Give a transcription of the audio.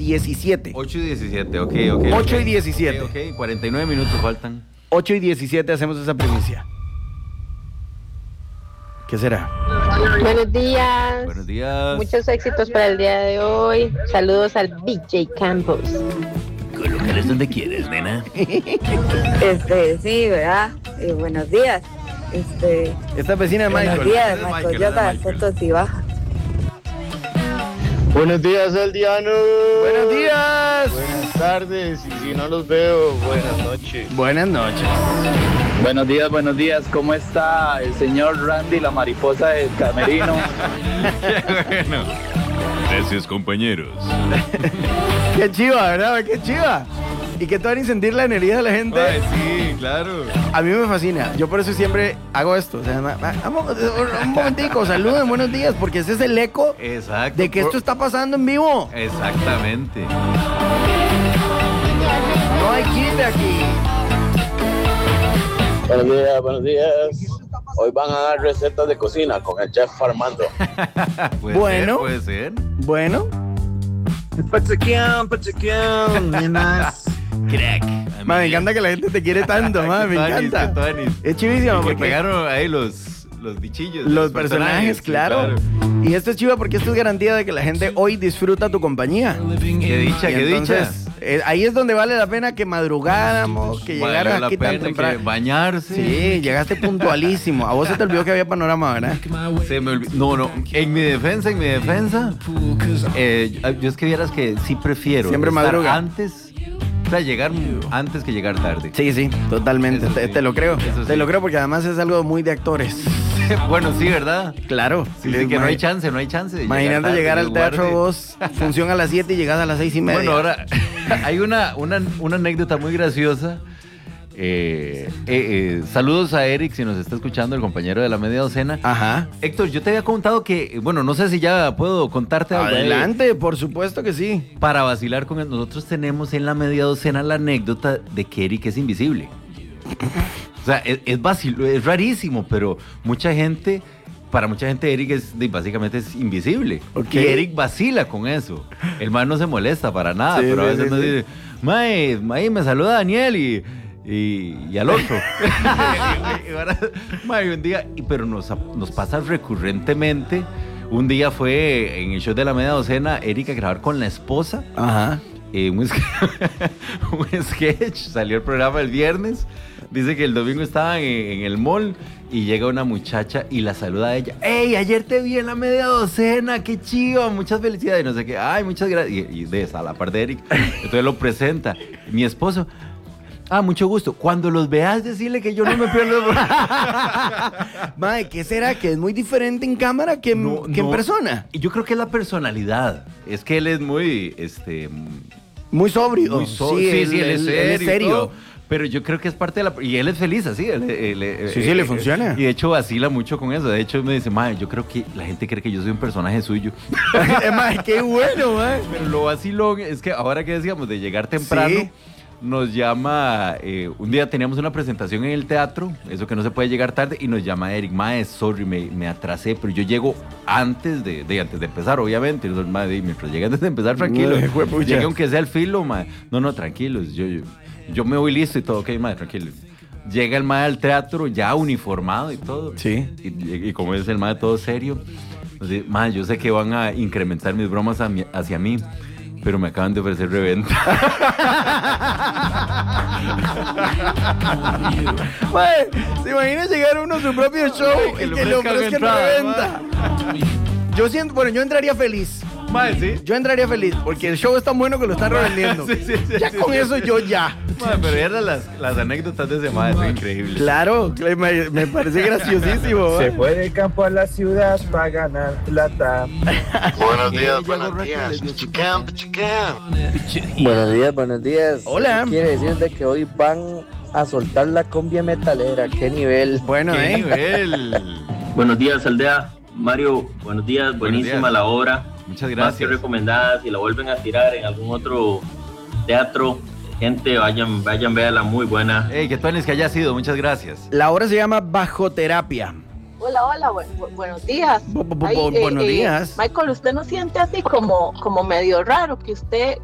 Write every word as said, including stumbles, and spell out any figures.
diecisiete. ocho y diecisiete, ok, ok. ocho y ok. diecisiete. Ok, ok, cuarenta y nueve minutos faltan. ocho y diecisiete hacemos esa primicia. ¿Qué será? Buenos días. Buenos días. Muchos éxitos para el día de hoy. Saludos al B J Campos. Colócales donde quieres, nena. Este, sí, ¿verdad? Eh, buenos días. Este, Esta es vecina de Michael. buenos días, Es Michael. Michael, Yo es para Michael. fotos y bajas. Buenos días, Eldiano. Buenos días. Buenas tardes. Y si no los veo, buenas noches. Buenas noches. Buenos días, buenos días. ¿Cómo está el señor Randy, la mariposa del camerino? Qué bueno. Gracias, compañeros. Qué chiva, ¿verdad? Qué chiva. Y que te van a sentir la energía de la gente. Ay, sí, claro. A mí me fascina. Yo por eso siempre hago esto. O sea, ma- ma- vamos, un momentico, saluden, buenos días, porque ese es el eco Exacto. de que esto está pasando en vivo. Exactamente. No hay quite aquí. Buenos días, buenos días. Hoy van a dar recetas de cocina con el chef Armando. Puede Bueno. ser, puede ser. Bueno, Pachequeón, pachequeón, nenas. Crack. ma, me encanta que la gente te quiere tanto, ma, me Qué tuanis, encanta. qué tuanis. Es chivísimo Y que porque pegaron ahí los, los bichillos. los personajes, sí, claro. Y esto es chiva porque esto es garantía de que la gente hoy disfruta tu compañía. Qué dicha, Y qué dicha. entonces, eh, ahí es donde vale la pena que madrugáramos, que Valió llegaras la aquí tan pena temprano. que bañarse. Sí, llegaste puntualísimo. A vos se te olvidó que había panorama, ¿verdad? Se me olvidó. No, no. En mi defensa, en mi defensa. eh, yo, yo es que vieras que sí prefiero. Siempre estar madruga. Antes. O sea, llegar antes que llegar tarde. Sí, sí, totalmente. Eso Te, sí. te lo creo. Eso Te sí. lo creo porque además es algo muy de actores. Bueno, sí, ¿verdad? Claro. Sí, sí, que no hay chance, no hay chance. de Imagínate tarde, llegar al teatro guarde. vos, función a las siete y llegas a las seis y media. Bueno, ahora hay una, una, una anécdota muy graciosa. Eh, eh, eh, saludos a Eric, si nos está escuchando, el compañero de la media docena. Ajá. Héctor, yo te había contado que, bueno, no sé si ya puedo contarte algo. eh, Adelante, por supuesto que sí. Para vacilar con él, nosotros tenemos en la media docena la anécdota de que Eric es invisible. O sea, es, es, vacilo, es rarísimo, pero mucha gente, para mucha gente Eric es, de- básicamente es invisible. Ok. Y Eric vacila con eso. El man no se molesta para nada, Sí, pero a sí, veces sí, nos sí. dice, mae, mae, me saluda Daniel y... Y, y al otro. Y ahora, mae, un día, y- pero nos, nos pasa recurrentemente. Un día fue en el show de la media docena, Eric a grabar con la esposa. Ajá. Eh, un, ske- un sketch, salió el programa el viernes, dice que el domingo estaban en, en el mall y llega una muchacha y la saluda a ella. ¡Ey, ayer te vi en la media docena! ¡Qué chido! Muchas felicidades. Y no sé qué. ¡Ay, muchas gracias! Y, y de esa, a la par de Eric. Entonces lo presenta. Mi esposo. Ah, mucho gusto. Cuando los veas, decirle que yo no me pierdo. Mae, ¿qué será? ¿Que es muy diferente en cámara que, en- No, que en no. persona? Y yo creo que es la personalidad. Es que él es muy, este, Muy sobrio. muy so- sí, sí, él, es serio. él es y serio. todo, pero yo creo que es parte de la... Y él es feliz así. él- él- él- Sí, sí, le funciona. Y de hecho vacila mucho con eso. De hecho me dice, mae, yo creo que la gente cree que yo soy un personaje suyo. Mae, qué bueno, mae. Pero lo vacilón es que ahora que decíamos de llegar temprano... Sí. Nos llama, eh, un día teníamos una presentación en el teatro, eso que no se puede llegar tarde, y nos llama Eric, mae, sorry, me, me atrasé, pero yo llego antes de, de antes de empezar, obviamente. Y nosotros, mae, di, mientras llega antes de empezar, tranquilo. No, juepucha. Llegue aunque sea el filo, mae. No, no, tranquilos, yo, yo, yo me voy listo y todo, ok, mae, tranquilo. Llega el mae al teatro ya uniformado y todo. Sí. Y, y- y como es el mae todo serio, nos dice, mae, yo sé que van a incrementar mis bromas a mi- hacia mí, pero me acaban de ofrecer reventa. Mae, ¿se imagina llegar uno a su propio show Que y le que le ofrezcan ofrezcan entrada, reventa? Yo siento, bueno, yo entraría feliz. Mae, sí. Yo entraría feliz porque el show es tan bueno que lo están revendiendo. Sí, sí, sí, ya sí, con sí, eso sí. yo ya. Mae, pero eran las, las anécdotas de ese mae, son increíbles. Claro, me, me parece graciosísimo. Se ¿eh? fue de campo a la ciudad para ganar plata. Buenos Eh, días, ya buenos borracho días. les dio Pachequeón, pachequeón. Buenos días, buenos días. Hola. Quiere decir de que hoy van a soltar la cumbia metalera. ¿Qué nivel? Bueno, ¡Qué ¿eh? nivel! Buenos días, Aldea. Mario, buenos días, buenísima días. la obra. Muchas Más que gracias. recomendada. Si la vuelven a tirar en algún otro teatro, gente, vayan, vayan, véala, muy buena. Ey, que tuanes que haya sido, muchas gracias. La obra se llama Bajo Terapia. Hola, hola, bu- bu- buenos días. Bu- bu- bu- Ay, buenos días. Michael, ¿usted no siente así como, como medio raro que usted